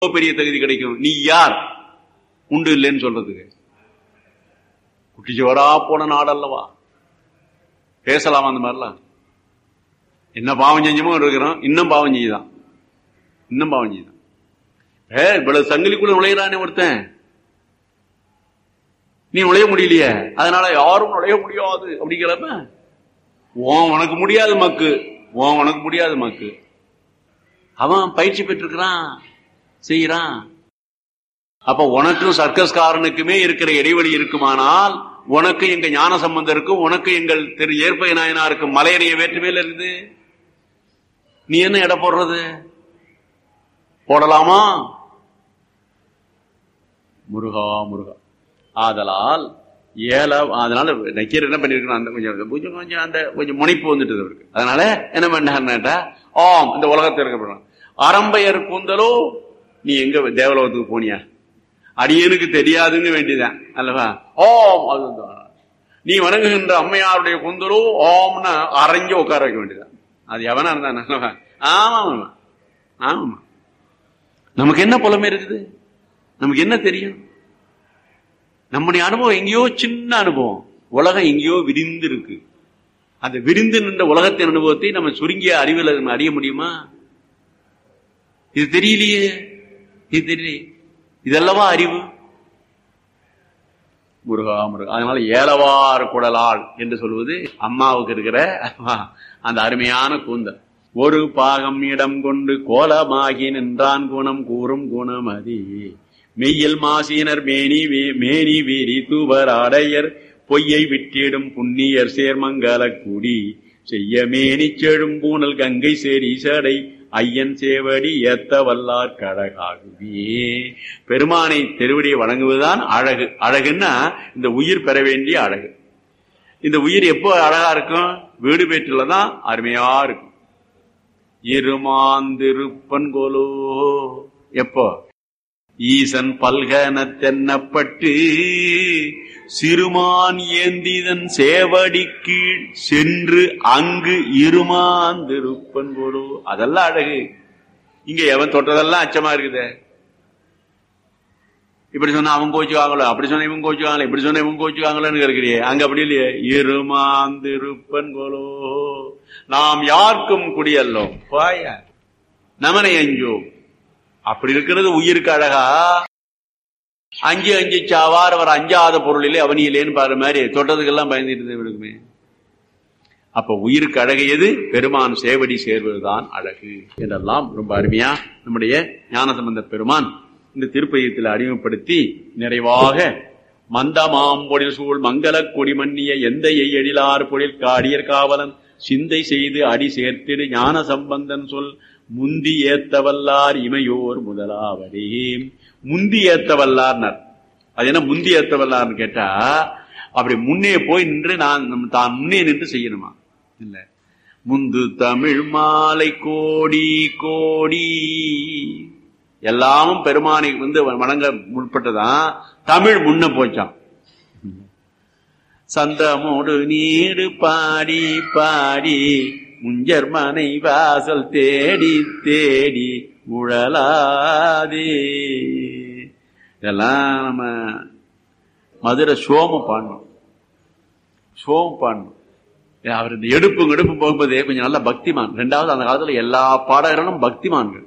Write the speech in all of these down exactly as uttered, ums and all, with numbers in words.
பெரிய தகுதி கிடைக்கும்? நீ யார் உண்டு இல்லைன்னு சொல்றதுக்கு? குட்டிச்சோரா போன நாடல்லவா, பேசலாமா அந்த மாதிரிலாம்? என்ன பாவம் செஞ்சமோ இருக்கிறோம், இன்னும் பாவம் செய்யுதான், இன்னும் பாவம் செய்யுதான். ஏ இவ்வளவு சங்கிலிக்குள்ள நுழையிறானே ஒருத்தன், நீ நுழைய முடியலையே, அதனால யாரும் நுழைய முடியாது அப்படிங்கிறப்ப ஓன் உனக்கு முடியாது மக்கு, ஓன் உனக்கு முடியாது மக்கு. அவன் பயிற்சி பெற்றிருக்கிறான், செய்யறான். அப்ப உனக்கும் சர்க்கஸ்காரனுக்குமே இருக்கிற இடைவெளி இருக்குமானால், உனக்கு எங்க ஞான சம்பந்தருக்கும் உனக்கு எங்கள் திரு ஏற்பை நாயனாருக்கும் மலையணைய வேற்றுமையில இருக்குது. நீ என்ன எடை போடுறது? போடலாமா? முருகா முருகா. ஆதலால் ஏல அதனால நக்கீரர் என்ன பண்ணிருக்கணும், அந்த கொஞ்சம் கொஞ்சம் கொஞ்சம் அந்த கொஞ்சம் முனைப்பு வந்துட்டு அவருக்கு. அதனால என்ன பண்ணாருன்னா, ஆம் இந்த உலகத்தில் இருக்க அரம்பையர் கூந்தலோ, நீ எங்க தேவலோகத்துக்கு போனியா? அடியனுக்கு தெரியாதுங்க வேண்டியதான் அல்லவா? ஓம் அது நீ வணங்குகின்ற அம்மையாருடைய கூந்தலோ ஓம்னு அரைஞ்சு உட்கார வைக்க வேண்டியதான். அது எவனா இருந்தான் அல்லவா? ஆமா ஆமா ஆமா. நமக்கு என்ன புலமை இருக்குது? நமக்கு என்ன தெரியும்? நம்முடைய அனுபவம் எங்கேயோ சின்ன அனுபவம், உலகம் எங்கேயோ விரிந்து இருக்கு. அந்த விரிந்து நின்ற உலகத்தின் அனுபவத்தை நம்ம சுருங்கிய அறிவில் நம்ம அறிய முடியுமா? இது தெரியலையே, இது தெரியலையே. இதெல்லவா அறிவு? முருகா முருகா. அதனால ஏலவார் குடலால் என்று சொல்வது அம்மாவுக்கு இருக்கிற அந்த அருமையான கூந்தல். ஒரு பாகம் இடம் கொண்டு கோலமாகி நின்றான் குணம் கூறும் குணமதி மெய்யில் மாசினர் மேனி மேனி வீரி தூவர் ஆடையர் பொய்யை விட்டிடும் புண்ணியர் சேர்மங்கல கூடி செய்ய மேனி செழும் பூனல் கங்கை சேரி சடை ஐயன் சேவடி ஏத்த வல்லார் கழகாகுவே. பெருமானை திருவடியை வணங்குவதுதான் அழகு. அழகுன்னா இந்த உயிர் பெற வேண்டிய அழகு. இந்த உயிர் எப்போ அழகா இருக்கும்? வீடு பேற்றுலதான் அருமையா இருக்கும். இருமாந்திருப்பன் கோலோ, எப்போ ஈசன் பல்கன தென்னப்பட்டு சிறுமான் ஏந்திதன் சேவடி கீழ் சென்று அங்கு இருமாந்திருப்பன் போலோ. அதெல்லாம் அழகு. இங்க எவன் தொட்டதெல்லாம் அச்சமா இருக்குது. இப்படி சொன்னா அவன் கோச்சுக்காங்களோ, அப்படி சொன்ன இவன் கோச்சுக்காங்களோ, இப்படி சொன்ன இவன் கோச்சுக்காங்களோன்னு இருக்கிறியே. அங்க அப்படி இல்லையே. இருமாந்திருப்பன் போலோ நாம் யாருக்கும் குடியல்லோம் பாய நமனை அஞ்சோம். அப்படி இருக்கிறது உயிருக்கு அழகா. அஞ்சு அஞ்சு சாவார் அவர் அஞ்சாத பொருளிலே அவனியிலேன்னு பாரு மாதிரி தொட்டதுக்கெல்லாம் பயந்துட்டு இருக்குமே. அப்ப உயிருக்கு அழகு எது? பெருமான் சேவடி சேர்வதுதான் அழகு என்றெல்லாம் ரொம்ப அருமையா நம்முடைய ஞானசம்பந்த பெருமான் இந்த திருப்பதியத்தில் அறிமுகப்படுத்தி நிறைவாக மந்தமாம் பொழில் சூழ் மங்கள கொடி மன்னிய எந்த எழிலார் பொழில் காடியர் காவலன் சிந்தை செய்து அடி சேர்த்திடு ஞான சம்பந்தன் சொல் முந்தி ஏத்தவல்லார் இமையோர் முதலாவதே. முந்தி ஏத்தவல்லார்னார். அது என்ன முந்தி ஏத்தவல்லார்னு கேட்டா, அப்படி முன்னே போய் நின்று நான் தான் முன்னே நின்று செய்யணுமா? இல்ல. முந்து தமிழ் மாலை கோடி கோடி எல்லாமும் பெருமானை வந்து வணங்க முற்பட்டதான். தமிழ் முன்ன போச்சான். சந்தமோடு நீடு பாடி பாடி முஞ்சர் மனை வாசல் தேடி தேடி உழலாதே. இதெல்லாம் நம்ம மதுரை சோம பாடணும், சோம பாடணும். அவர் இந்த எடுப்பு எடுப்பு போகும்போதே கொஞ்சம் நல்ல பக்திமான். ரெண்டாவது அந்த காலத்துல எல்லா பாடகர்களும் பக்திமான்கள்.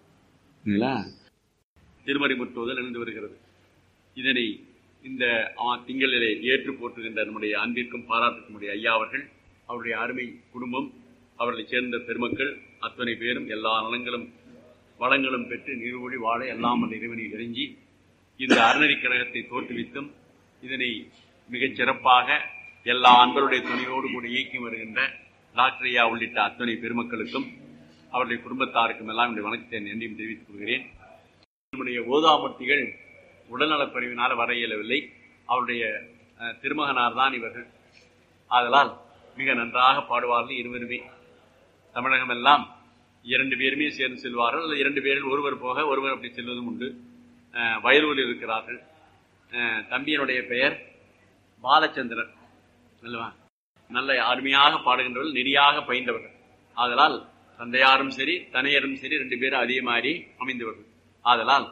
திருமறை முற்றுவதல் எழுந்து வருகிறது. இதனை இந்த திங்களிலே ஏற்று போற்றுகின்ற நம்முடைய அன்பிற்கும் பாராட்டுக்கும் உடைய ஐயா அவர்கள், அவருடைய அருமை குடும்பம், அவர்களை சேர்ந்த பெருமக்கள் அத்தனை பேரும் எல்லா நலங்களும் வளங்களும் பெற்று நீர்வழி வாழ எல்லாம் அந்த இறைவனை இறைஞ்சி இந்த அறநெறி கழகத்தை தோற்றுவித்தும் இதனை மிகச் சிறப்பாக எல்லா அன்பருடைய துணையோடு கூட இயக்கி வருகின்ற டாக்டர் ஐயா உள்ளிட்ட அத்தனை பெருமக்களுக்கும் அவருடைய குடும்பத்தாருக்கும் எல்லாம் என்னுடைய வணக்கத்தை நன்றியும் தெரிவித்துக் கொள்கிறேன். நம்முடைய ஓதாமூர்த்திகள் உடல்நலப்பிரிவினால் வர இயலவில்லை. அவருடைய திருமகனார் தான் இவர்கள். ஆதலால் மிக நன்றாக பாடுவார்கள் இருவருமே. தமிழகம் எல்லாம் இரண்டு பேருமே சேர்ந்து செல்வார்கள். அல்லது இரண்டு பேரில் ஒருவர் போக ஒருவர் அப்படி செல்வதும் உண்டு. வயலூரில் இருக்கிறார்கள். தம்பியனுடைய பெயர் பாலச்சந்திரன் அல்லவா? நல்ல அருமையாக பாடுகின்றவர்கள், நெறியாக பயின்றவர்கள். ஆதலால் தந்தையாரும் சரி தனையரும் சரி ரெண்டு பேரும் அதே மாதிரி அமைந்தவர்கள். அதனால்